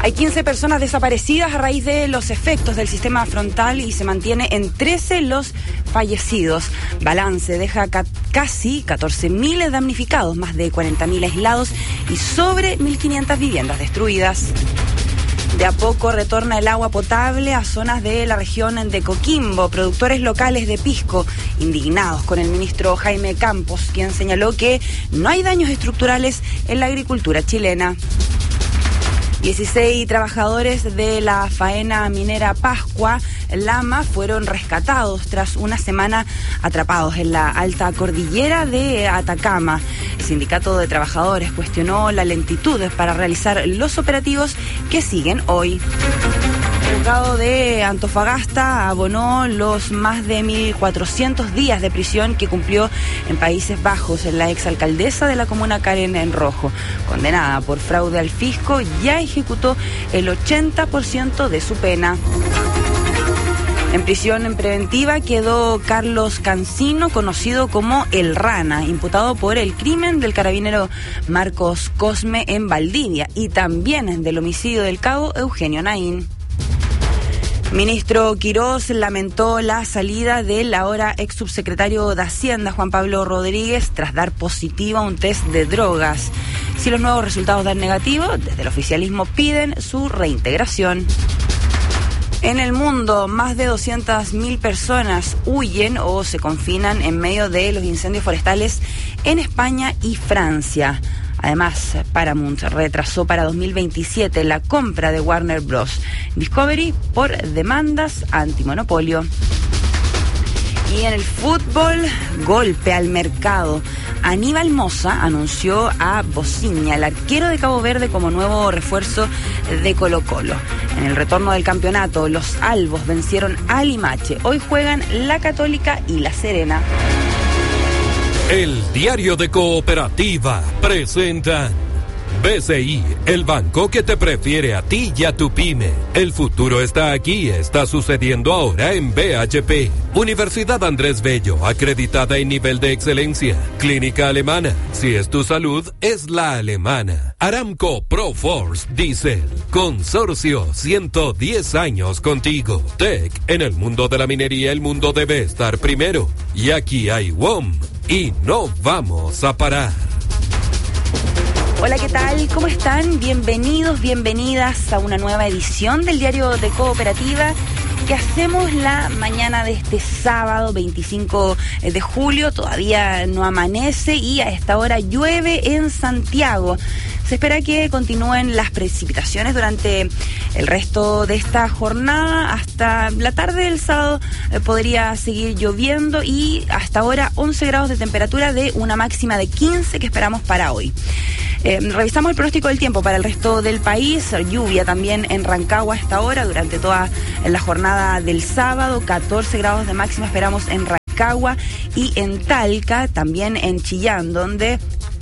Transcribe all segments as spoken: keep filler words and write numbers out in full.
Hay quince personas desaparecidas a raíz de los efectos del sistema frontal y se mantiene en trece los fallecidos. Balance deja ca- casi catorce mil damnificados, más de cuarenta mil aislados y sobre mil quinientas viviendas destruidas. De a poco retorna el agua potable a zonas de la región de Coquimbo. Productores locales de pisco indignados con el ministro Jaime Campos, quien señaló que no hay daños estructurales en la agricultura chilena. dieciséis trabajadores de la faena minera Pascua Lama fueron rescatados tras una semana atrapados en la alta cordillera de Atacama. El sindicato de trabajadores cuestionó la lentitud para realizar los operativos que siguen hoy. El juzgado de Antofagasta abonó los más de mil cuatrocientos días de prisión que cumplió en Países Bajos la exalcaldesa de la comuna Karen Enrojo. Condenada por fraude al fisco, ya ejecutó el ochenta por ciento de su pena. En prisión en preventiva quedó Carlos Cancino, conocido como El Rana, imputado por el crimen del carabinero Marcos Cosme en Valdivia y también del homicidio del cabo Eugenio Naín. Ministro Quirós lamentó la salida del ahora ex subsecretario de Hacienda, Juan Pablo Rodríguez, tras dar positivo a un test de drogas. Si los nuevos resultados dan negativo, desde el oficialismo piden su reintegración. En el mundo, más de doscientas mil personas huyen o se confinan en medio de los incendios forestales en España y Francia. Además, Paramount retrasó para dos mil veintisiete la compra de Warner Bros. Discovery por demandas antimonopolio. Y en el fútbol, golpe al mercado. Aníbal Mosa anunció a Bociña, el arquero de Cabo Verde, como nuevo refuerzo de Colo-Colo. En el retorno del campeonato, los albos vencieron a Limache. Hoy juegan la Católica y la Serena. El Diario de Cooperativa presenta B C I, el banco que te prefiere a ti y a tu pyme. El futuro está aquí, está sucediendo ahora en B H P. Universidad Andrés Bello, acreditada en nivel de excelencia. Clínica alemana, si es tu salud, es la alemana. Aramco Proforce Diesel, consorcio, ciento diez años contigo. Tech, en el mundo de la minería el mundo debe estar primero. Y aquí hay W O M, y no vamos a parar. Hola, ¿qué tal? ¿Cómo están? Bienvenidos, bienvenidas a una nueva edición del Diario de Cooperativa que hacemos la mañana de este sábado veinticinco de julio. Todavía no amanece y a esta hora llueve en Santiago. Se espera que continúen las precipitaciones durante el resto de esta jornada. Hasta la tarde del sábado eh, podría seguir lloviendo y hasta ahora once grados de temperatura, de una máxima de quince que esperamos para hoy. Eh, revisamos el pronóstico del tiempo para el resto del país. Lluvia también en Rancagua a esta hora durante toda la jornada del sábado. catorce grados de máxima esperamos en Rancagua y en Talca, también en Chillán, donde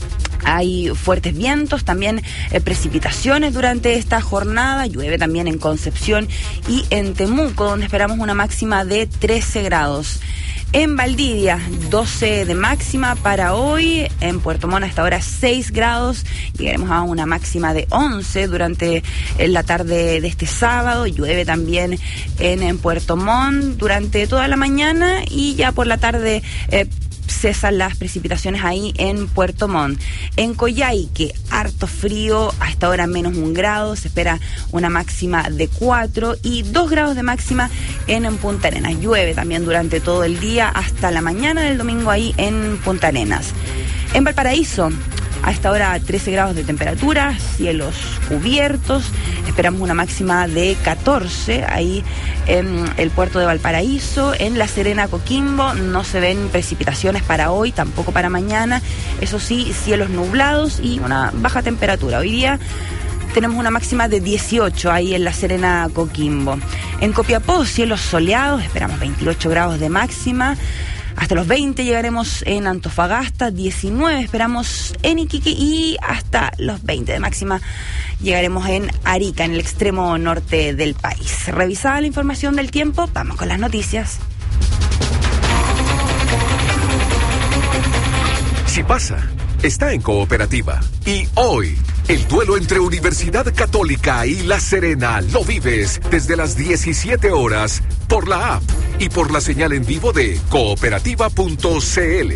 hay fuertes vientos, también eh, precipitaciones durante esta jornada. Llueve también en Concepción y en Temuco, donde esperamos una máxima de trece grados. En Valdivia, doce de máxima para hoy. En Puerto Montt hasta ahora seis grados. Llegaremos a una máxima de once durante la tarde de este sábado. Llueve también en, en Puerto Montt durante toda la mañana y ya por la tarde eh, cesan las precipitaciones ahí en Puerto Montt. En Coyhaique, harto frío, hasta ahora menos un grado, se espera una máxima de cuatro y dos grados de máxima en, en Punta Arenas. Llueve también durante todo el día hasta la mañana del domingo ahí en Punta Arenas. En Valparaíso, a esta hora trece grados de temperatura, cielos cubiertos, esperamos una máxima de catorce ahí en el puerto de Valparaíso. En La Serena, Coquimbo, no se ven precipitaciones para hoy, tampoco para mañana, eso sí, cielos nublados y una baja temperatura. Hoy día tenemos una máxima de dieciocho ahí en La Serena, Coquimbo. En Copiapó, cielos soleados, esperamos veintiocho grados de máxima. Hasta los veinte llegaremos en Antofagasta, diecinueve esperamos en Iquique y hasta los veinte de máxima llegaremos en Arica, en el extremo norte del país. Revisada la información del tiempo, vamos con las noticias. Si pasa, está en Cooperativa. Y hoy El duelo entre Universidad Católica y La Serena lo vives desde las diecisiete horas por la app y por la señal en vivo de cooperativa punto c l.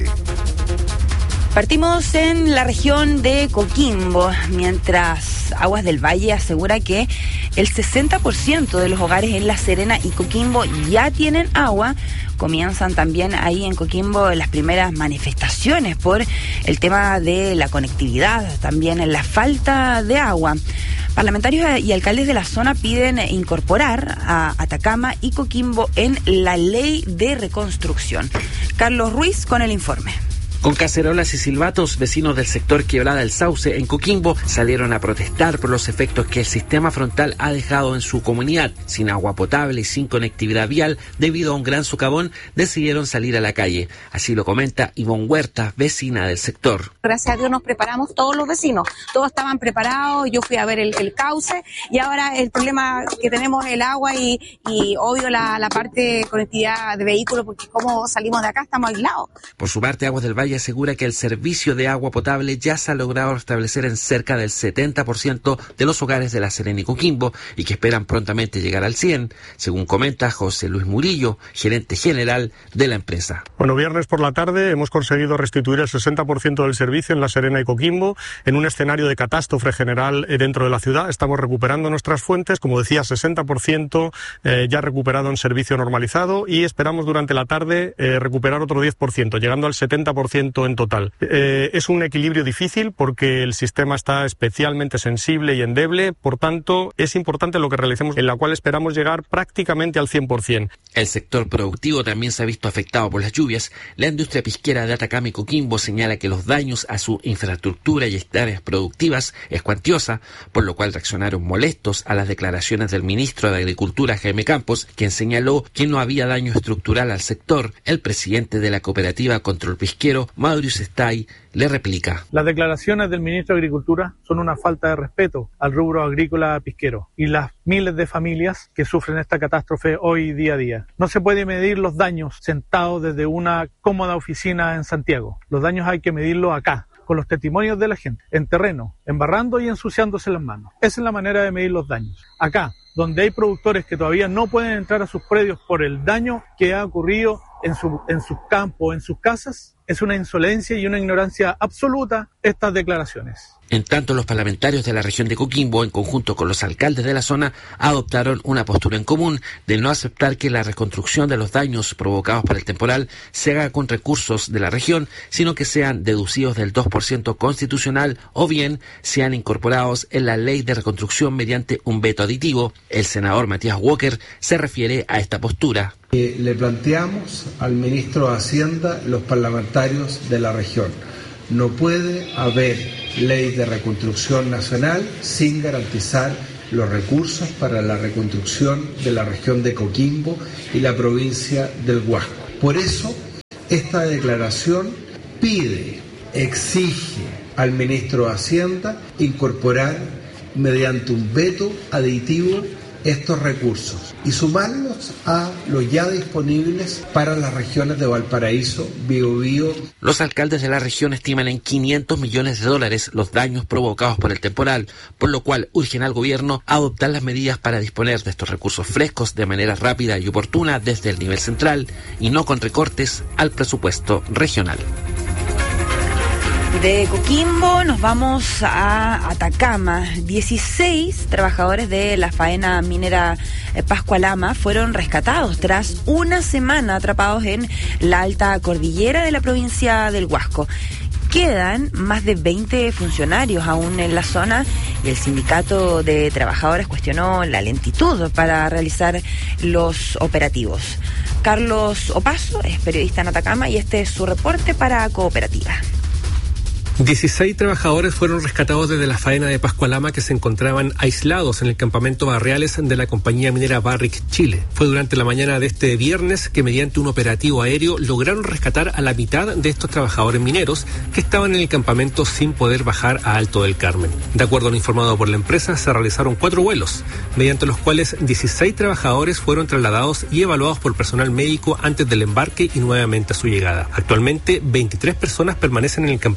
Partimos en la región de Coquimbo, mientras Aguas del Valle asegura que el sesenta por ciento de los hogares en La Serena y Coquimbo ya tienen agua. Comienzan también ahí en Coquimbo las primeras manifestaciones por el tema de la conectividad, también la falta de agua. Parlamentarios y alcaldes de la zona piden incorporar a Atacama y Coquimbo en la ley de reconstrucción. Carlos Ruiz con el informe. Con cacerolas y silbatos, vecinos del sector Quebrada del Sauce en Coquimbo salieron a protestar por los efectos que el sistema frontal ha dejado en su comunidad. Sin agua potable y sin conectividad vial, debido a un gran socavón, decidieron salir a la calle. Así lo comenta Ivonne Huerta, vecina del sector. Gracias a Dios nos preparamos todos los vecinos. Todos estaban preparados, yo fui a ver el, el cauce y ahora el problema que tenemos es el agua y, y obvio la, la parte de conectividad de vehículos, porque como salimos de acá estamos aislados. Por su parte, Aguas del Valle asegura que el servicio de agua potable ya se ha logrado restablecer en cerca del setenta por ciento de los hogares de La Serena y Coquimbo y que esperan prontamente llegar al cien, según comenta José Luis Murillo, gerente general de la empresa. Bueno, viernes por la tarde hemos conseguido restituir el sesenta por ciento del servicio en La Serena y Coquimbo en un escenario de catástrofe general dentro de la ciudad. Estamos recuperando nuestras fuentes, como decía, sesenta por ciento eh, ya recuperado en servicio normalizado y esperamos durante la tarde eh, recuperar otro diez por ciento, llegando al setenta por ciento en total. Eh, es un equilibrio difícil porque el sistema está especialmente sensible y endeble, por tanto es importante lo que realicemos, en la cual esperamos llegar prácticamente al cien por ciento. El sector productivo también se ha visto afectado por las lluvias. La industria pisquera de Atacama y Coquimbo señala que los daños a su infraestructura y áreas productivas es cuantiosa, por lo cual reaccionaron molestos a las declaraciones del ministro de Agricultura, Jaime Campos, quien señaló que no había daño estructural al sector. El presidente de la cooperativa Control Pisquero, Mauricio Stay, le replica. Las declaraciones del ministro de Agricultura son una falta de respeto al rubro agrícola pisquero y las miles de familias que sufren esta catástrofe hoy día a día. No se puede medir los daños sentados desde una cómoda oficina en Santiago. Los daños hay que medirlos acá, con los testimonios de la gente, en terreno, embarrando y ensuciándose las manos. Esa es la manera de medir los daños. Acá, donde hay productores que todavía no pueden entrar a sus predios por el daño que ha ocurrido en, su, en sus campos, en sus casas, es una insolencia y una ignorancia absoluta estas declaraciones. En tanto, los parlamentarios de la región de Coquimbo, en conjunto con los alcaldes de la zona, adoptaron una postura en común de no aceptar que la reconstrucción de los daños provocados por el temporal se haga con recursos de la región, sino que sean deducidos del dos por ciento constitucional o bien sean incorporados en la ley de reconstrucción mediante un veto aditivo. El senador Matías Walker se refiere a esta postura. Eh, le planteamos al ministro de Hacienda, los parlamentarios de la región. No puede haber ley de reconstrucción nacional sin garantizar los recursos para la reconstrucción de la región de Coquimbo y la provincia del Huasco. Por eso, esta declaración pide, exige al ministro de Hacienda incorporar mediante un veto aditivo estos recursos y sumarlos a los ya disponibles para las regiones de Valparaíso, Biobío. Los alcaldes de la región estiman en quinientos millones de dólares los daños provocados por el temporal, por lo cual urgen al gobierno a adoptar las medidas para disponer de estos recursos frescos de manera rápida y oportuna desde el nivel central y no con recortes al presupuesto regional. De Coquimbo nos vamos a Atacama. dieciséis trabajadores de la faena minera Pascualama fueron rescatados tras una semana atrapados en la alta cordillera de la provincia del Huasco. Quedan más de veinte funcionarios aún en la zona y el sindicato de trabajadores cuestionó la lentitud para realizar los operativos. Carlos Opaso es periodista en Atacama y este es su reporte para Cooperativa. dieciséis trabajadores fueron rescatados desde la faena de Pascualama que se encontraban aislados en el campamento Barriales de la compañía minera Barrick Chile. Fue durante la mañana de este viernes que mediante un operativo aéreo lograron rescatar a la mitad de estos trabajadores mineros que estaban en el campamento sin poder bajar a Alto del Carmen. De acuerdo a lo informado por la empresa, se realizaron cuatro vuelos, mediante los cuales dieciséis trabajadores fueron trasladados y evaluados por personal médico antes del embarque y nuevamente a su llegada. Actualmente, veintitrés personas permanecen en el campamento,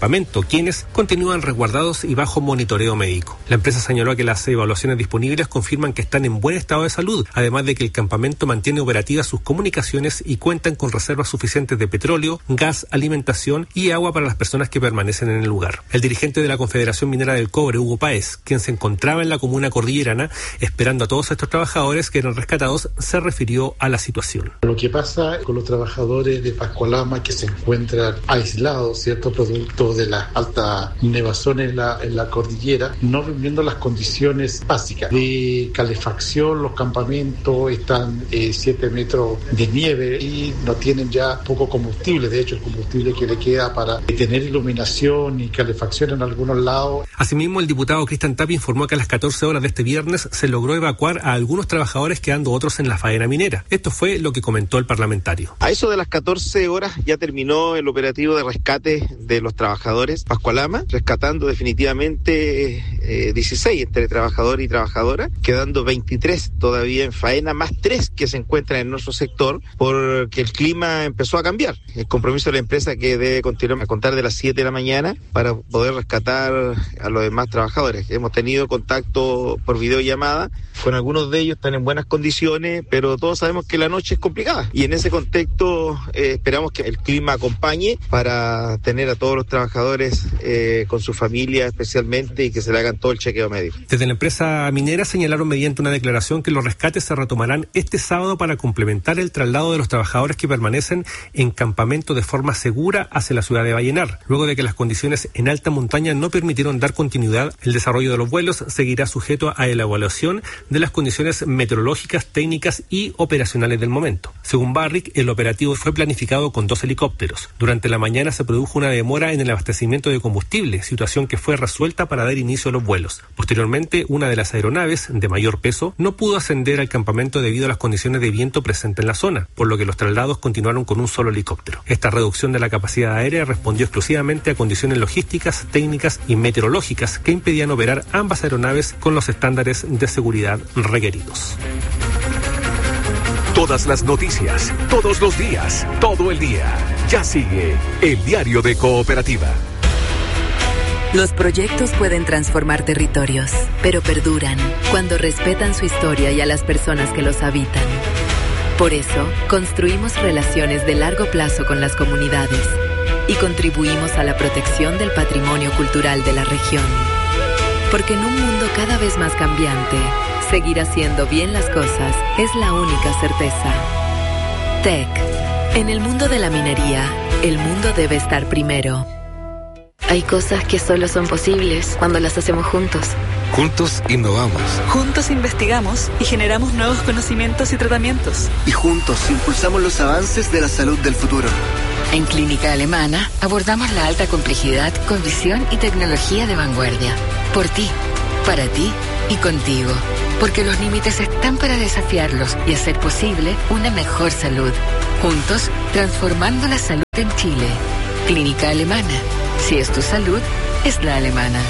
quienes continúan resguardados y bajo monitoreo médico. La empresa señaló que las evaluaciones disponibles confirman que están en buen estado de salud, además de que el campamento mantiene operativas sus comunicaciones y cuentan con reservas suficientes de petróleo, gas, alimentación y agua para las personas que permanecen en el lugar. El dirigente de la Confederación Minera del Cobre, Hugo Páez, quien se encontraba en la comuna cordillerana esperando a todos estos trabajadores que eran rescatados, se refirió a la situación. Lo que pasa con los trabajadores de Pascualama que se encuentran aislados, ¿cierto?, producto de las altas nevazones en la, en la cordillera, no reuniendo las condiciones básicas de calefacción. Los campamentos están eh, siete metros de nieve y no tienen ya poco combustible. De hecho, el combustible que le queda para tener iluminación y calefacción en algunos lados. Asimismo, el diputado Cristian Tapia informó que a las catorce horas de este viernes se logró evacuar a algunos trabajadores, quedando otros en la faena minera. Esto fue lo que comentó el parlamentario. A eso de las catorce horas ya terminó el operativo de rescate de los trabajadores Pascualama, rescatando definitivamente eh, dieciséis entre trabajador y trabajadora, quedando veintitrés todavía en faena, más tres que se encuentran en nuestro sector porque el clima empezó a cambiar. El compromiso de la empresa que debe continuar a contar de las siete de la mañana para poder rescatar a los demás trabajadores. Hemos tenido contacto por videollamada con algunos de ellos, están en buenas condiciones, pero todos sabemos que la noche es complicada y en ese contexto eh, esperamos que el clima acompañe para tener a todos los trabajadores eh, con su familia especialmente y que se le hagan todo el chequeo médico. Desde la empresa minera señalaron mediante una declaración que los rescates se retomarán este sábado para complementar el traslado de los trabajadores que permanecen en campamento de forma segura hacia la ciudad de Vallenar. Luego de que las condiciones en alta montaña no permitieron dar continuidad, el desarrollo de los vuelos seguirá sujeto a la evaluación de las condiciones meteorológicas, técnicas y operacionales del momento. Según Barrick, el operativo fue planificado con dos helicópteros. Durante la mañana se produjo una demora en el abastecimiento de combustible, situación que fue resuelta para dar inicio a los vuelos. Posteriormente, una de las aeronaves, de mayor peso, no pudo ascender al campamento debido a las condiciones de viento presentes en la zona, por lo que los traslados continuaron con un solo helicóptero. Esta reducción de la capacidad aérea respondió exclusivamente a condiciones logísticas, técnicas y meteorológicas que impedían operar ambas aeronaves con los estándares de seguridad requeridos. Todas las noticias, todos los días, todo el día. Ya sigue el Diario de Cooperativa. Los proyectos pueden transformar territorios, pero perduran cuando respetan su historia y a las personas que los habitan. Por eso, construimos relaciones de largo plazo con las comunidades y contribuimos a la protección del patrimonio cultural de la región. Porque en un mundo cada vez más cambiante, seguir haciendo bien las cosas es la única certeza. T E C. En el mundo de la minería, el mundo debe estar primero. Hay cosas que solo son posibles cuando las hacemos juntos. Juntos innovamos. Juntos investigamos y generamos nuevos conocimientos y tratamientos. Y juntos impulsamos los avances de la salud del futuro. En Clínica Alemana abordamos la alta complejidad con visión y tecnología de vanguardia. Por ti, para ti y contigo. Porque los límites están para desafiarlos y hacer posible una mejor salud. Juntos, transformando la salud en Chile. Clínica Alemana. Si es tu salud, es la alemana.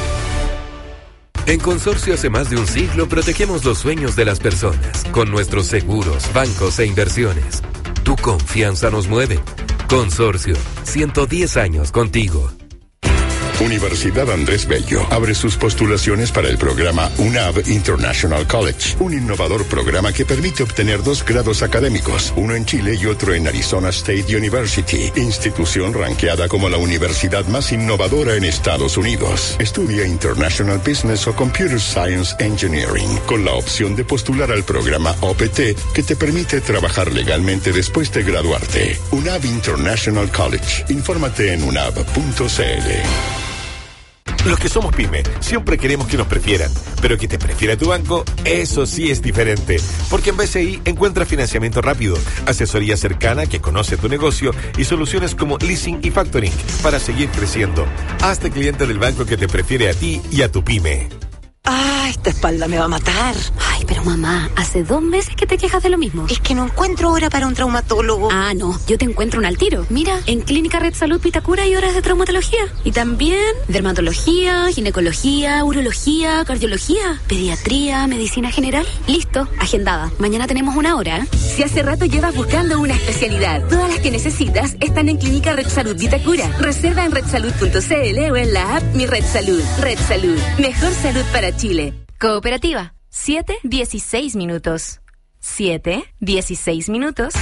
En Consorcio hace más de un siglo protegemos los sueños de las personas con nuestros seguros, bancos e inversiones. Tu confianza nos mueve. Consorcio, ciento diez años contigo. Universidad Andrés Bello abre sus postulaciones para el programa U N A V International College, un innovador programa que permite obtener dos grados académicos, uno en Chile y otro en Arizona State University, institución ranqueada como la universidad más innovadora en Estados Unidos. Estudia International Business o Computer Science Engineering, con la opción de postular al programa O P T, que te permite trabajar legalmente después de graduarte. U N A V International College. Infórmate en unav punto c l. Los que somos pyme siempre queremos que nos prefieran, pero que te prefiera tu banco, eso sí es diferente. Porque en B C I encuentras financiamiento rápido, asesoría cercana que conoce tu negocio y soluciones como leasing y factoring para seguir creciendo. Hazte cliente del banco que te prefiere a ti y a tu pyme. Ay, esta espalda me va a matar. Ay, pero mamá, hace dos meses que te quejas de lo mismo. Es que no encuentro hora para un traumatólogo. Ah, no, yo te encuentro un al tiro. Mira, en Clínica Red Salud Vitacura hay horas de traumatología. Y también dermatología, ginecología, urología, cardiología, pediatría, medicina general. Listo, agendada. Mañana tenemos una hora, ¿eh? Si hace rato llevas buscando una especialidad, todas las que necesitas están en Clínica Red Salud Vitacura. Reserva en red salud punto c l o en la app Mi Red Salud. Red Salud, mejor salud para Chile. Cooperativa, siete dieciséis minutos. siete dieciséis minutos.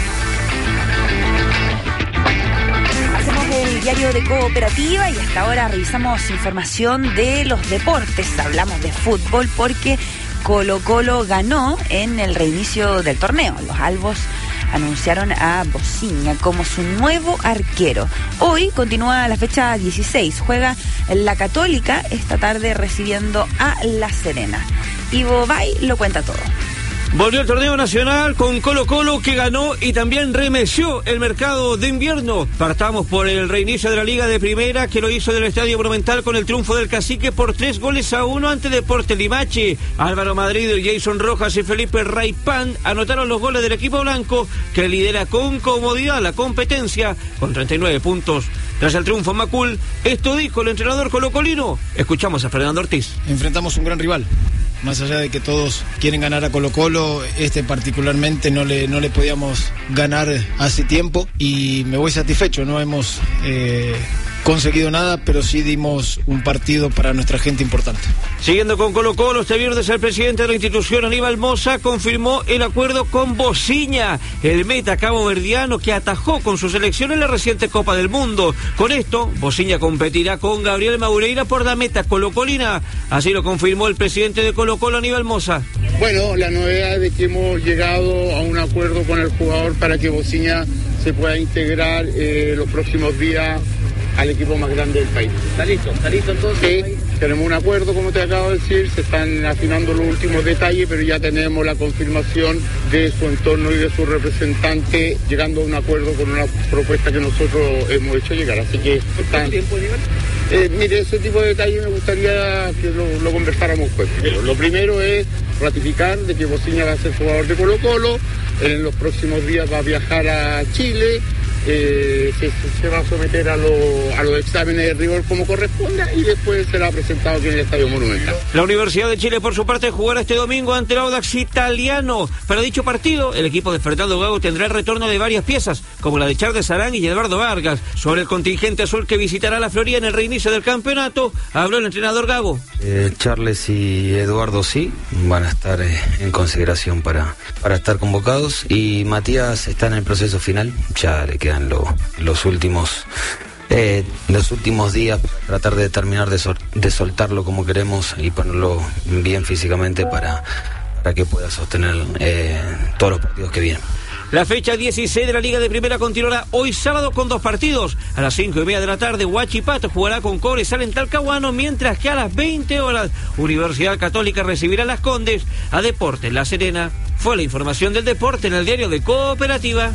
Hacemos el diario de Cooperativa y hasta ahora revisamos información de los deportes. Hablamos de fútbol porque Colo Colo ganó en el reinicio del torneo. Los albos anunciaron a Bociña como su nuevo arquero. Hoy continúa la fecha dieciséis. Juega la Católica esta tarde recibiendo a La Serena. Ivo Bay lo cuenta todo. Volvió el torneo nacional con Colo Colo que ganó y también remeció el mercado de invierno. Partamos por el reinicio de la Liga de Primera que lo hizo del Estadio Monumental con el triunfo del Cacique por tres goles a uno ante Deportes Limache. Álvaro Madrid, Jason Rojas y Felipe Raipán anotaron los goles del equipo blanco que lidera con comodidad la competencia con treinta y nueve puntos. Tras el triunfo en Macul, esto dijo el entrenador colocolino. Escuchamos a Fernando Ortiz. Enfrentamos un gran rival. Más allá de que todos quieren ganar a Colo Colo, este particularmente no le, no le podíamos ganar hace tiempo y me voy satisfecho. No hemos eh, conseguido nada, pero sí dimos un partido para nuestra gente importante. Siguiendo con Colo Colo, este viernes el presidente de la institución, Aníbal Mosa, confirmó el acuerdo con Bociña, el meta caboverdiano que atajó con su selección en la reciente Copa del Mundo. Con esto, Bociña competirá con Gabriel Maureira por la meta colocolina. Así lo confirmó el presidente de Colo Colo, Aníbal Mosa. Bueno, la novedad de que hemos llegado a un acuerdo con el jugador para que Bociña se pueda integrar eh, los próximos días al equipo más grande del país. ¿Está listo? ¿Está listo entonces? Sí, tenemos un acuerdo, como te acabo de decir, se están afinando los últimos detalles, pero ya tenemos la confirmación de su entorno y de su representante, llegando a un acuerdo con una propuesta que nosotros hemos hecho llegar. Así que ¿cuánto tiempo, Aníbal? Eh, mire, ese tipo de detalles me gustaría que lo, lo conversáramos pues. Pero lo primero es ratificar de que Bociña va a ser jugador de Colo Colo, en los próximos días va a viajar a Chile, eh, se, se va a someter a, lo, a los exámenes de rigor como corresponda y después será presentado aquí en el Estadio Monumental. La Universidad de Chile, por su parte, jugará este domingo ante el Audax Italiano. Para dicho partido, el equipo de Fernando Gago tendrá el retorno de varias piezas, como la de Charles Arán y Eduardo Vargas. Sobre el contingente azul que visitará la Florida en el reinicio del campeonato, habló el entrenador Gago. Eh, Charles y Eduardo sí, van a estar eh, en consideración para, para estar convocados, y Matías está en el proceso final, ya le quedan lo, los últimos eh, los últimos días para tratar de terminar de, sol, de soltarlo como queremos y ponerlo bien físicamente para, para que pueda sostener eh, todos los partidos que vienen. La fecha dieciséis de la Liga de Primera continuará hoy sábado con dos partidos. A las cinco y media de la tarde, Huachipato jugará con Cobresal en Talcahuano, mientras que a las veinte horas, Universidad Católica recibirá a Las Condes a Deportes La Serena. Fue la información del deporte en el diario de Cooperativa.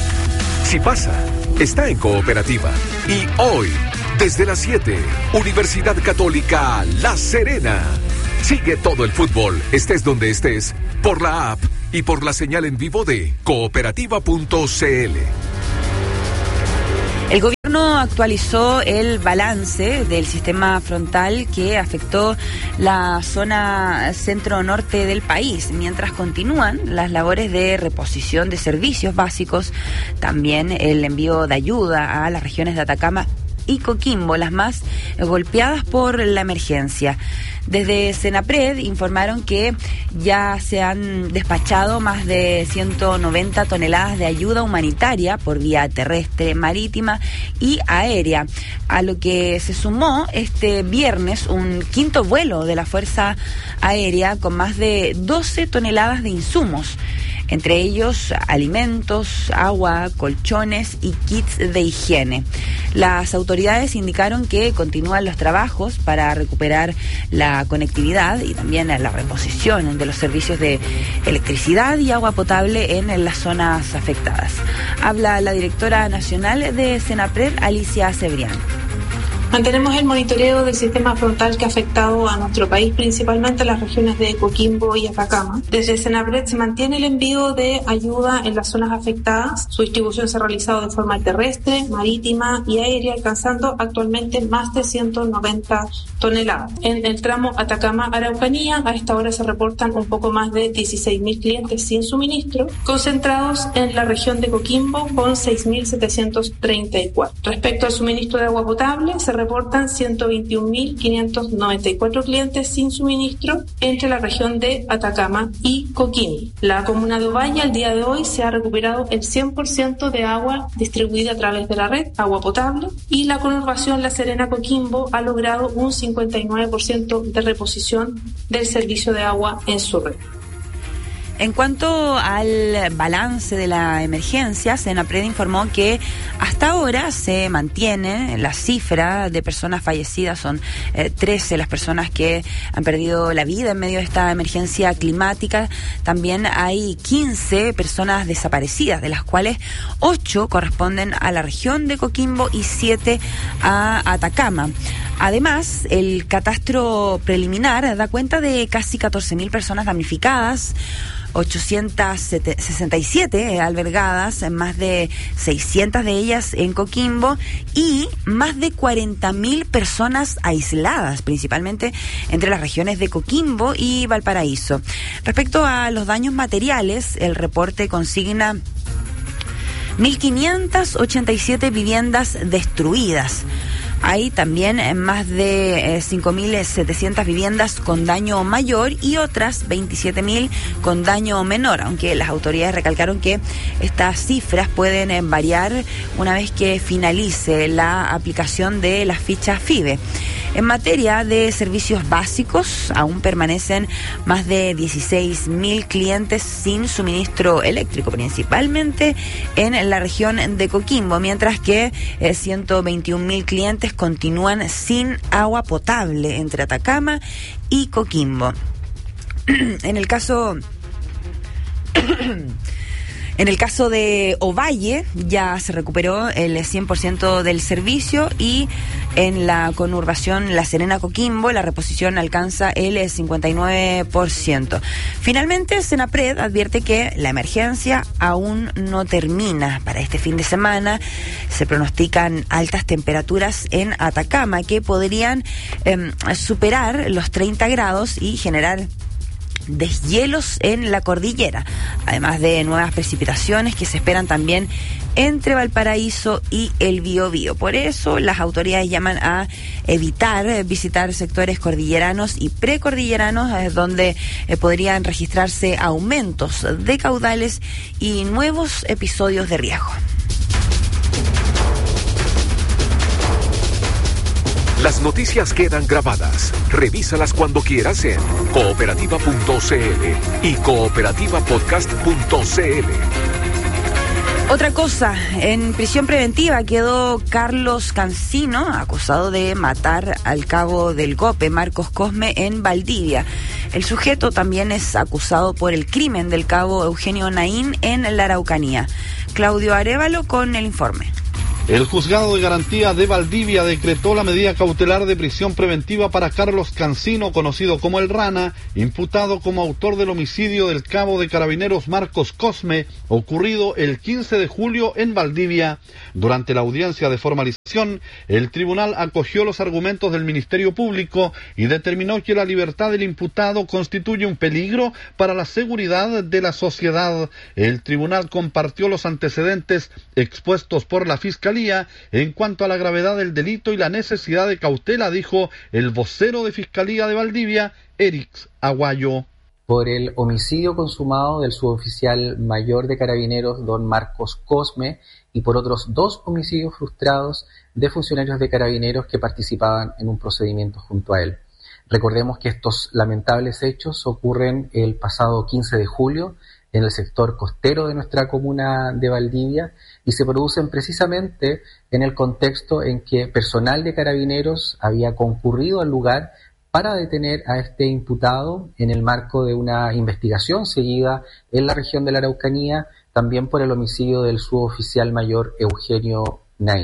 Si pasa, está en Cooperativa. Y hoy, desde las siete, Universidad Católica La Serena. Sigue todo el fútbol, estés donde estés, por la app y por la señal en vivo de cooperativa punto c l. El gobierno actualizó el balance del sistema frontal que afectó la zona centro-norte del país, mientras continúan las labores de reposición de servicios básicos, también el envío de ayuda a las regiones de Atacama y Coquimbo, las más golpeadas por la emergencia. Desde Senapred informaron que ya se han despachado más de ciento noventa toneladas de ayuda humanitaria por vía terrestre, marítima y aérea, a lo que se sumó este viernes un quinto vuelo de la Fuerza Aérea con más de doce toneladas de insumos, entre ellos alimentos, agua, colchones y kits de higiene. Las autoridades indicaron que continúan los trabajos para recuperar la conectividad y también la reposición de los servicios de electricidad y agua potable en las zonas afectadas. Habla la directora nacional de Senapred, Alicia Cebrián. Mantenemos el monitoreo del sistema frontal que ha afectado a nuestro país, principalmente las regiones de Coquimbo y Atacama. Desde Senapred se mantiene el envío de ayuda en las zonas afectadas. Su distribución se ha realizado de forma terrestre, marítima y aérea, alcanzando actualmente más de ciento noventa toneladas. En el tramo Atacama-Araucanía, a esta hora se reportan un poco más de dieciséis mil clientes sin suministro, concentrados en la región de Coquimbo con seis mil setecientos treinta y cuatro. Respecto al suministro de agua potable, se reportan ciento veintiún mil quinientos noventa y cuatro clientes sin suministro entre la región de Atacama y Coquimbo. La comuna de Ovalle al día de hoy se ha recuperado el cien por ciento de agua distribuida a través de la red, agua potable, y la conurbación La Serena-Coquimbo ha logrado un cincuenta y nueve por ciento de reposición del servicio de agua en su red. En cuanto al balance de la emergencia, Senapred informó que hasta ahora se mantiene la cifra de personas fallecidas. Son eh, trece las personas que han perdido la vida en medio de esta emergencia climática. También hay quince personas desaparecidas, de las cuales ocho corresponden a la región de Coquimbo y siete a Atacama. Además, el catastro preliminar da cuenta de casi catorce mil personas damnificadas, ochocientas sesenta y siete albergadas, más de seiscientas de ellas en Coquimbo y más de cuarenta mil personas aisladas, principalmente entre las regiones de Coquimbo y Valparaíso. Respecto a los daños materiales, el reporte consigna mil quinientas ochenta y siete viviendas destruidas. Hay también más de eh, cinco mil setecientas viviendas con daño mayor y otras veintisiete mil con daño menor, aunque las autoridades recalcaron que estas cifras pueden eh, variar una vez que finalice la aplicación de las fichas FIBE. En materia de servicios básicos, aún permanecen más de dieciséis mil clientes sin suministro eléctrico, principalmente en la región de Coquimbo, mientras que eh, ciento veintiún mil clientes continúan sin agua potable entre Atacama y Coquimbo. En el caso... En el caso de Ovalle, ya se recuperó el cien por ciento del servicio y en la conurbación La Serena-Coquimbo la reposición alcanza el cincuenta y nueve por ciento. Finalmente, Senapred advierte que la emergencia aún no termina. Para este fin de semana se pronostican altas temperaturas en Atacama que podrían eh, superar los treinta grados y generar deshielos en la cordillera, además de nuevas precipitaciones que se esperan también entre Valparaíso y el Biobío. Por eso las autoridades llaman a evitar visitar sectores cordilleranos y precordilleranos, eh, donde eh, podrían registrarse aumentos de caudales y nuevos episodios de riesgo. Las noticias quedan grabadas. Revísalas cuando quieras en cooperativa punto c l y cooperativa podcast punto c l. Otra cosa, en prisión preventiva quedó Carlos Cancino, acusado de matar al cabo del Gope, Marcos Cosme, en Valdivia. El sujeto también es acusado por el crimen del cabo Eugenio Naín en la Araucanía. Claudio Arévalo con el informe. El juzgado de garantía de Valdivia decretó la medida cautelar de prisión preventiva para Carlos Cancino, conocido como El Rana, imputado como autor del homicidio del cabo de carabineros Marcos Cosme, ocurrido el quince de julio en Valdivia. Durante la audiencia de formalización, el tribunal acogió los argumentos del Ministerio Público y determinó que la libertad del imputado constituye un peligro para la seguridad de la sociedad. El tribunal compartió los antecedentes expuestos por la Fiscalía en cuanto a la gravedad del delito y la necesidad de cautela, dijo el vocero de Fiscalía de Valdivia, Erix Aguayo. Por el homicidio consumado del suboficial mayor de Carabineros, don Marcos Cosme, y por otros dos homicidios frustrados de funcionarios de Carabineros que participaban en un procedimiento junto a él. Recordemos que estos lamentables hechos ocurren el pasado quince de julio en el sector costero de nuestra comuna de Valdivia y se producen precisamente en el contexto en que personal de Carabineros había concurrido al lugar para detener a este imputado en el marco de una investigación seguida en la región de la Araucanía, también por el homicidio del suboficial mayor Eugenio Naín.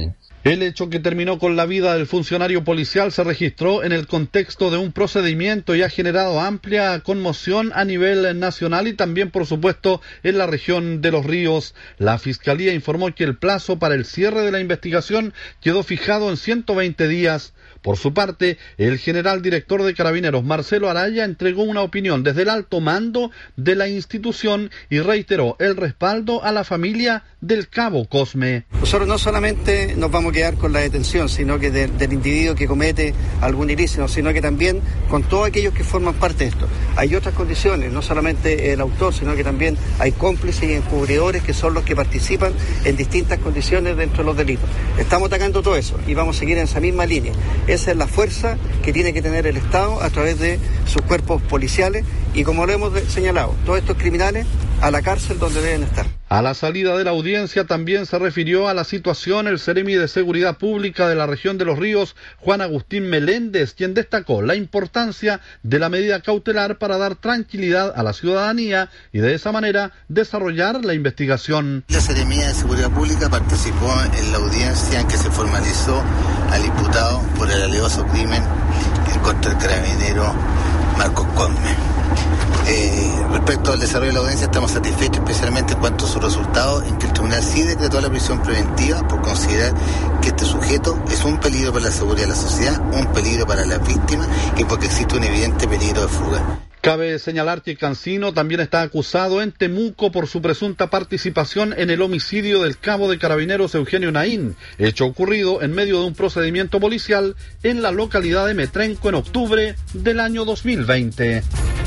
El hecho que terminó con la vida del funcionario policial se registró en el contexto de un procedimiento y ha generado amplia conmoción a nivel nacional y también, por supuesto, en la región de Los Ríos. La Fiscalía informó que el plazo para el cierre de la investigación quedó fijado en ciento veinte días. Por su parte, el general director de Carabineros, Marcelo Araya, entregó una opinión desde el alto mando de la institución y reiteró el respaldo a la familia del cabo Cosme. Nosotros no solamente nos vamos a quedar con la detención, sino que de, del individuo que comete algún ilícito, sino que también con todos aquellos que forman parte de esto. Hay otras condiciones, no solamente el autor, sino que también hay cómplices y encubridores que son los que participan en distintas condiciones dentro de los delitos. Estamos atacando todo eso y vamos a seguir en esa misma línea. Esa es la fuerza que tiene que tener el Estado a través de sus cuerpos policiales y, como lo hemos señalado, todos estos criminales a la cárcel donde deben estar. A la salida de la audiencia también se refirió a la situación el Seremi de Seguridad Pública de la región de Los Ríos, Juan Agustín Meléndez, quien destacó la importancia de la medida cautelar para dar tranquilidad a la ciudadanía y de esa manera desarrollar la investigación. La Seremi de Seguridad Pública participó en la audiencia en que se formalizó al imputado por el alevoso crimen contra el carabinero Marcos Cosme. Eh, respecto al desarrollo de la audiencia, estamos satisfechos especialmente en cuanto a su resultado, en que el tribunal sí decretó la prisión preventiva por considerar que este sujeto es un peligro para la seguridad de la sociedad, un peligro para las víctimas y porque existe un evidente peligro de fuga. Cabe señalar que Cancino también está acusado en Temuco por su presunta participación en el homicidio del cabo de Carabineros Eugenio Naín, hecho ocurrido en medio de un procedimiento policial en la localidad de Metrenco en octubre del año dos mil veinte.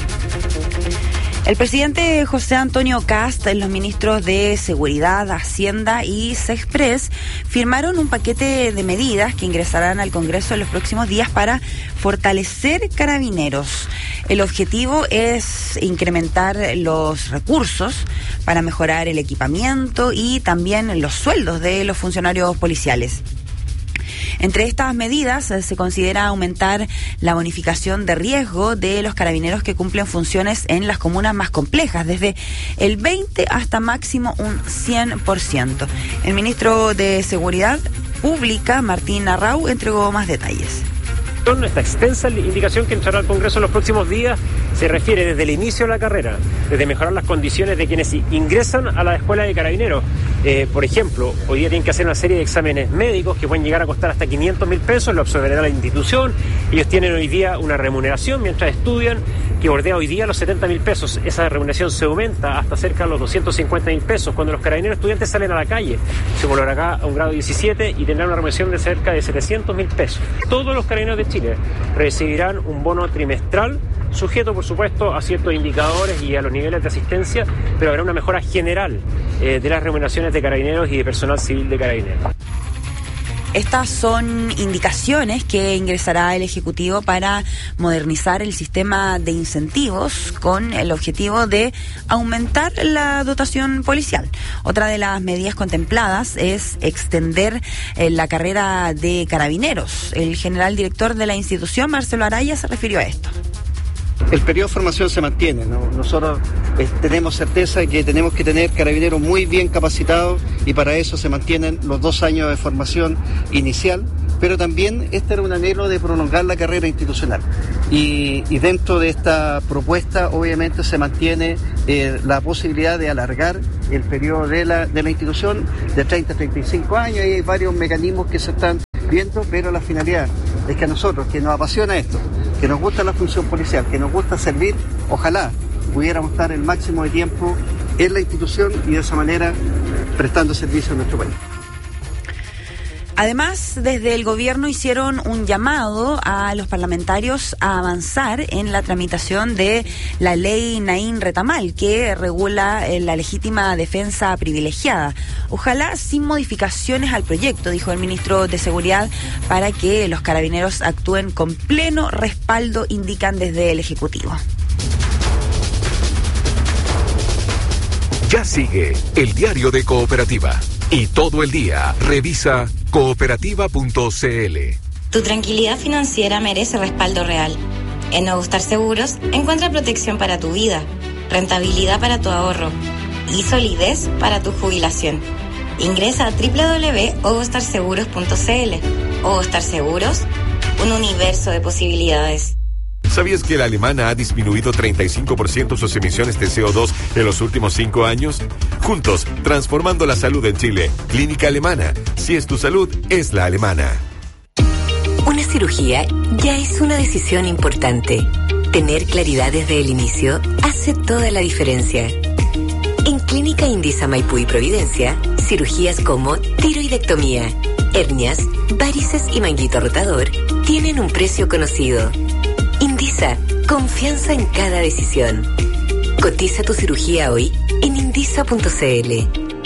El presidente José Antonio Kast, los ministros de Seguridad, Hacienda y Sexpress firmaron un paquete de medidas que ingresarán al Congreso en los próximos días para fortalecer Carabineros. El objetivo es incrementar los recursos para mejorar el equipamiento y también los sueldos de los funcionarios policiales. Entre estas medidas eh, se considera aumentar la bonificación de riesgo de los carabineros que cumplen funciones en las comunas más complejas, desde el veinte hasta máximo un cien por ciento. El ministro de Seguridad Pública, Martín Arrau, entregó más detalles. Esta extensa indicación que entrará al Congreso en los próximos días se refiere desde el inicio de la carrera, desde mejorar las condiciones de quienes ingresan a la escuela de carabineros. Eh, por ejemplo, hoy día tienen que hacer una serie de exámenes médicos que pueden llegar a costar hasta quinientos mil pesos, lo absorberá la institución. Ellos tienen hoy día una remuneración mientras estudian que bordea hoy día los setenta mil pesos. Esa remuneración se aumenta hasta cerca de los doscientos cincuenta mil pesos. Cuando los carabineros estudiantes salen a la calle, se volverá a un grado diecisiete y tendrán una remuneración de cerca de setecientos mil pesos. Todos los carabineros de Chile recibirán un bono trimestral, sujeto por supuesto a ciertos indicadores y a los niveles de asistencia, pero habrá una mejora general eh, de las remuneraciones de carabineros y de personal civil de carabineros. Estas son indicaciones que ingresará el Ejecutivo para modernizar el sistema de incentivos con el objetivo de aumentar la dotación policial. Otra de las medidas contempladas es extender eh, la carrera de carabineros. El general director de la institución, Marcelo Araya, se refirió a esto. El periodo de formación se mantiene, ¿no? Nosotros eh, tenemos certeza de que tenemos que tener carabineros muy bien capacitados y para eso se mantienen los dos años de formación inicial, pero también este era un anhelo de prolongar la carrera institucional. Y, y dentro de esta propuesta obviamente se mantiene eh, la posibilidad de alargar el periodo de la, de la institución de treinta a treinta y cinco años, y hay varios mecanismos que se están viendo, pero la finalidad es que a nosotros, que nos apasiona esto, que nos gusta la función policial, que nos gusta servir, ojalá pudiéramos estar el máximo de tiempo en la institución y de esa manera prestando servicio a nuestro país. Además, desde el gobierno hicieron un llamado a los parlamentarios a avanzar en la tramitación de la ley Naín Retamal, que regula la legítima defensa privilegiada. Ojalá sin modificaciones al proyecto, dijo el ministro de Seguridad, para que los carabineros actúen con pleno respaldo, indican desde el Ejecutivo. Ya sigue el diario de Cooperativa. Y todo el día revisa cooperativa punto c l. Tu tranquilidad financiera merece respaldo real. En Nuevo Star Seguros encuentra protección para tu vida, rentabilidad para tu ahorro y solidez para tu jubilación. Ingresa a doble u doble u doble u punto ogostar seguros punto c l. Ogostar Seguros, un universo de posibilidades. ¿Sabías que la alemana ha disminuido treinta y cinco por ciento sus emisiones de C O dos en los últimos cinco años? Juntos, transformando la salud en Chile. Clínica Alemana. Si es tu salud, es la alemana. Una cirugía ya es una decisión importante. Tener claridad desde el inicio hace toda la diferencia. En Clínica Indisa Maipú y Providencia, cirugías como tiroidectomía, hernias, varices y manguito rotador tienen un precio conocido. Indisa, confianza en cada decisión. Cotiza tu cirugía hoy en indisa punto c l.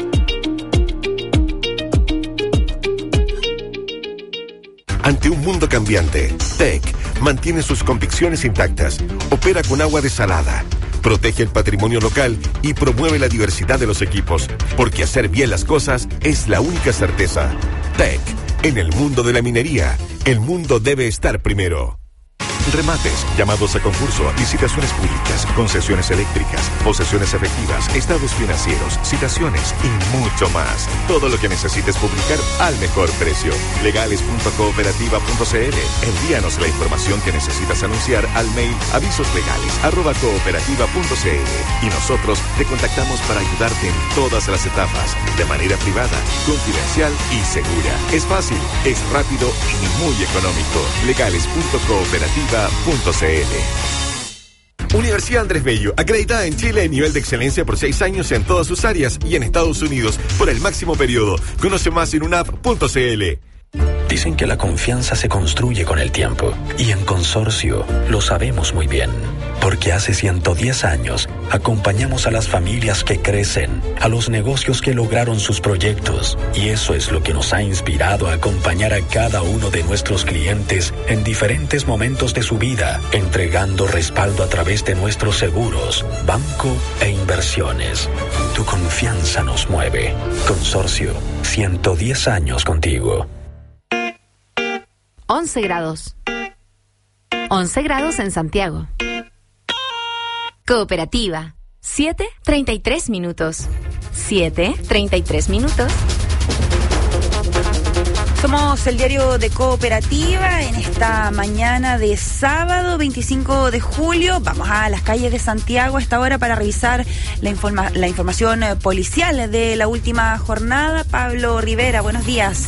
Ante un mundo cambiante, T E C mantiene sus convicciones intactas, opera con agua desalada, protege el patrimonio local y promueve la diversidad de los equipos, porque hacer bien las cosas es la única certeza. T E C, en el mundo de la minería, el mundo debe estar primero. Remates, llamados a concurso, licitaciones públicas, concesiones eléctricas, posesiones efectivas, estados financieros, citaciones y mucho más. Todo lo que necesites publicar al mejor precio. legales punto cooperativa punto c l. Envíanos la información que necesitas anunciar al mail avisoslegales arroba cooperativa punto c l y nosotros te contactamos para ayudarte en todas las etapas, de manera privada, confidencial y segura. Es fácil, es rápido y muy económico. legales punto cooperativa punto c l. Universidad Andrés Bello, acreditada en Chile en nivel de excelencia por seis años en todas sus áreas y en Estados Unidos por el máximo periodo. Conoce más en unap punto c l. Dicen que la confianza se construye con el tiempo y en Consorcio lo sabemos muy bien, porque hace ciento diez años acompañamos a las familias que crecen, a los negocios que lograron sus proyectos, y eso es lo que nos ha inspirado a acompañar a cada uno de nuestros clientes en diferentes momentos de su vida, entregando respaldo a través de nuestros seguros, banco e inversiones. Tu confianza nos mueve. Consorcio, ciento diez años contigo. once grados. once grados en Santiago. Cooperativa. siete treinta y tres minutos. siete treinta y tres minutos. Somos el diario de Cooperativa en esta mañana de sábado veinticinco de julio. Vamos a las calles de Santiago a esta hora para revisar la, informa- la información policial de la última jornada. Pablo Rivera, buenos días.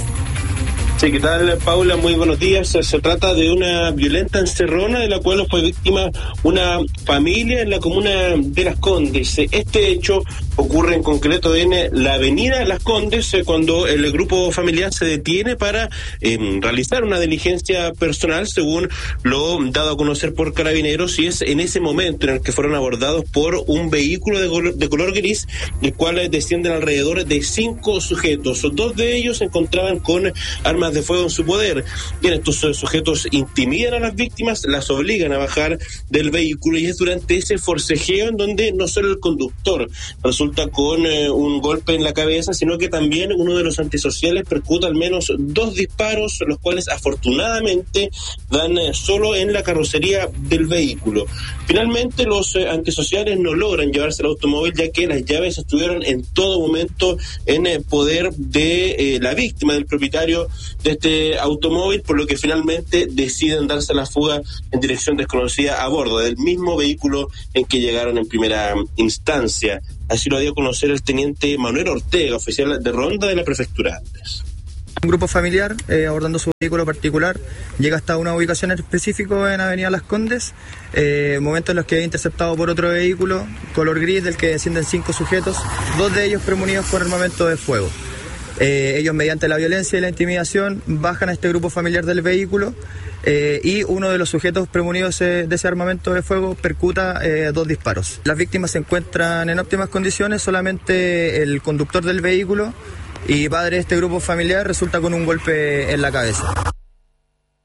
Sí, ¿qué tal, Paula? Muy buenos días. Se trata de una violenta encerrona de la cual fue víctima una familia en la comuna de Las Condes. Este hecho ocurre en concreto en la avenida Las Condes, cuando el grupo familiar se detiene para eh, realizar una diligencia personal, según lo dado a conocer por Carabineros, y es en ese momento en el que fueron abordados por un vehículo de color, de color gris, el cual descienden alrededor de cinco sujetos. Dos de ellos se encontraban con armas de fuego en su poder. Bien, estos sujetos intimidan a las víctimas, las obligan a bajar del vehículo, y es durante ese forcejeo en donde no solo el conductor resulta con eh, un golpe en la cabeza, sino que también uno de los antisociales percuta al menos dos disparos, los cuales afortunadamente dan eh, solo en la carrocería del vehículo. Finalmente los eh, antisociales no logran llevarse el automóvil, ya que las llaves estuvieron en todo momento en eh, poder de eh, la víctima, del propietario de este automóvil, por lo que finalmente deciden darse la fuga en dirección desconocida a bordo del mismo vehículo en que llegaron en primera instancia. Así lo dio a conocer el teniente Manuel Ortega, oficial de ronda de la prefectura Andes. Un grupo familiar, eh, abordando su vehículo particular, llega hasta una ubicación específica en Avenida Las Condes, eh, momentos en los que es interceptado por otro vehículo, color gris, del que descienden cinco sujetos, dos de ellos premunidos con armamento de fuego. Eh, ellos, mediante la violencia y la intimidación, bajan a este grupo familiar del vehículo, eh, y uno de los sujetos premunidos eh, de ese armamento de fuego percuta eh, dos disparos. Las víctimas se encuentran en óptimas condiciones, solamente el conductor del vehículo y padre de este grupo familiar resulta con un golpe en la cabeza.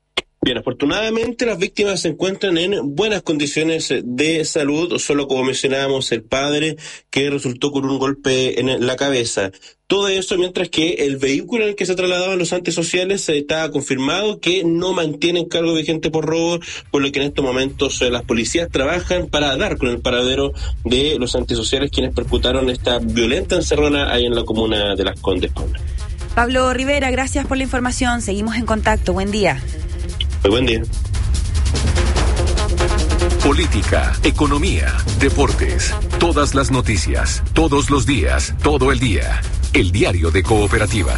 Bien, afortunadamente las víctimas se encuentran en buenas condiciones de salud, solo como mencionábamos el padre que resultó con un golpe en la cabeza. Todo eso mientras que el vehículo en el que se trasladaban los antisociales eh, está confirmado que no mantienen cargo vigente por robo, por lo que en estos momentos eh, las policías trabajan para dar con el paradero de los antisociales quienes perpetaron esta violenta encerrona ahí en la comuna de Las Condes, Paula. Pablo Rivera, gracias por la información. Seguimos en contacto. Buen día. Muy buen día. Política, economía, deportes, todas las noticias, todos los días, todo el día. El diario de Cooperativa.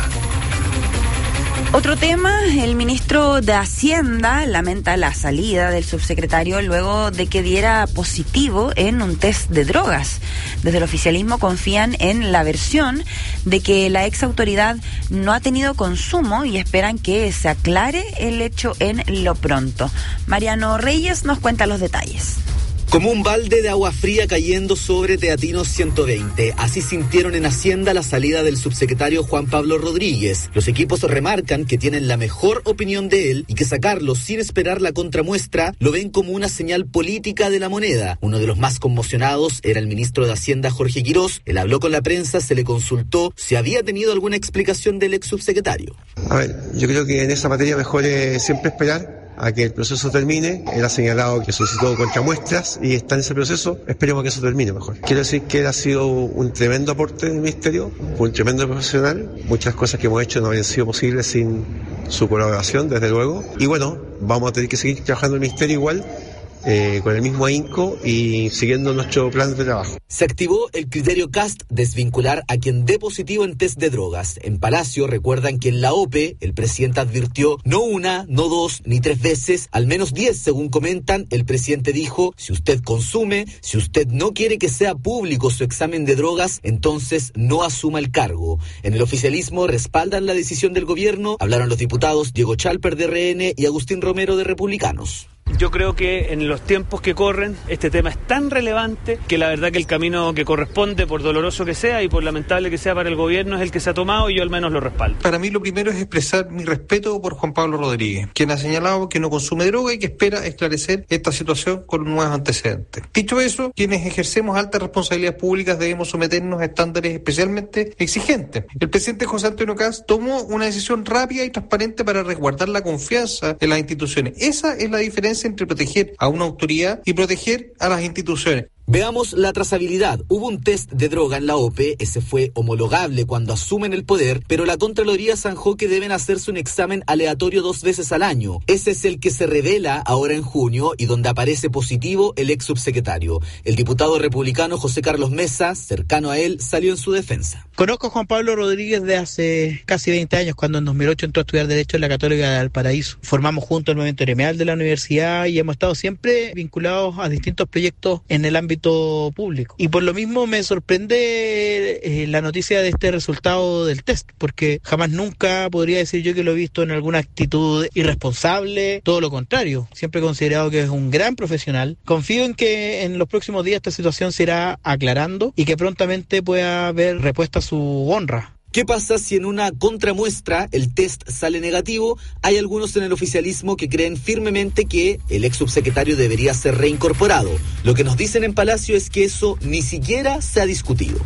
Otro tema, el ministro de Hacienda lamenta la salida del subsecretario luego de que diera positivo en un test de drogas. Desde el oficialismo confían en la versión de que la ex autoridad no ha tenido consumo y esperan que se aclare el hecho en lo pronto. Mariano Reyes nos cuenta los detalles. Como un balde de agua fría cayendo sobre Teatinos ciento veinte. Así sintieron en Hacienda la salida del subsecretario Juan Pablo Rodríguez. Los equipos remarcan que tienen la mejor opinión de él y que sacarlo sin esperar la contramuestra lo ven como una señal política de la moneda. Uno de los más conmocionados era el ministro de Hacienda Jorge Quirós. Él habló con la prensa, se le consultó si había tenido alguna explicación del ex subsecretario. A ver, yo creo que en esa materia mejor es siempre esperar a que el proceso termine. Él ha señalado que solicitó contramuestras y está en ese proceso. Esperemos que eso termine mejor. Quiero decir que él ha sido un tremendo aporte del ministerio, un tremendo profesional. Muchas cosas que hemos hecho no habrían sido posibles sin su colaboración, desde luego. Y bueno, vamos a tener que seguir trabajando en el ministerio igual, Eh, con el mismo ahínco y siguiendo nuestro plan de trabajo. Se activó el criterio C A S T desvincular a quien dé positivo en test de drogas. En Palacio recuerdan que en la O P E el presidente advirtió no una, no dos, ni tres veces, al menos diez según comentan. El presidente dijo, si usted consume, si usted no quiere que sea público su examen de drogas, entonces no asuma el cargo. En el oficialismo respaldan la decisión del gobierno. Hablaron los diputados Diego Chalper de R N y Agustín Romero de Republicanos. Yo creo que en los tiempos que corren este tema es tan relevante que la verdad que el camino que corresponde, por doloroso que sea y por lamentable que sea para el gobierno, es el que se ha tomado y yo al menos lo respaldo. Para mí lo primero es expresar mi respeto por Juan Pablo Rodríguez, quien ha señalado que no consume droga y que espera esclarecer esta situación con nuevos antecedentes. Dicho eso, quienes ejercemos altas responsabilidades públicas debemos someternos a estándares especialmente exigentes. El presidente José Antonio Kast tomó una decisión rápida y transparente para resguardar la confianza en las instituciones. Esa es la diferencia entre proteger a una autoridad y proteger a las instituciones. Veamos la trazabilidad. Hubo un test de droga en la O P E, ese fue homologable cuando asumen el poder, pero la Contraloría zanjó que deben hacerse un examen aleatorio dos veces al año. Ese es el que se revela ahora en junio y donde aparece positivo el ex subsecretario. El diputado republicano José Carlos Mesa, cercano a él, salió en su defensa. Conozco a Juan Pablo Rodríguez de hace casi veinte años, cuando en dos mil ocho entró a estudiar Derecho en la Católica de Valparaíso. Formamos juntos el movimiento gremial de la universidad y hemos estado siempre vinculados a distintos proyectos en el ámbito público. Y por lo mismo me sorprende eh, la noticia de este resultado del test, porque jamás nunca podría decir yo que lo he visto en alguna actitud irresponsable, todo lo contrario. Siempre he considerado que es un gran profesional. Confío en que en los próximos días esta situación se irá aclarando y que prontamente pueda haber repuesta su honra. ¿Qué pasa si en una contramuestra el test sale negativo? Hay algunos en el oficialismo que creen firmemente que el ex subsecretario debería ser reincorporado. Lo que nos dicen en Palacio es que eso ni siquiera se ha discutido.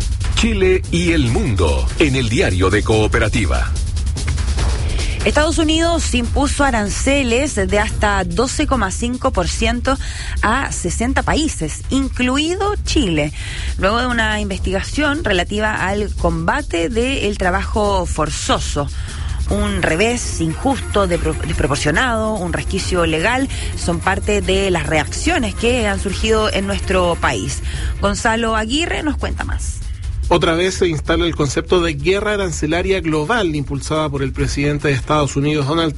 Chile y el mundo en el diario de Cooperativa. Estados Unidos impuso aranceles de hasta doce coma cinco por ciento a sesenta países, incluido Chile, luego de una investigación relativa al combate del trabajo forzoso. Un revés injusto, desproporcionado, un resquicio legal, son parte de las reacciones que han surgido en nuestro país. Gonzalo Aguirre nos cuenta más. Otra vez se instala el concepto de guerra arancelaria global impulsada por el presidente de Estados Unidos, Donald Trump.